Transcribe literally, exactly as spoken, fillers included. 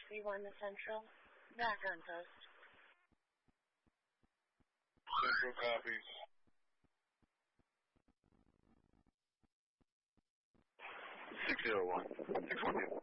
three one to Central. Back on post. Central copies. six zero one. six one two.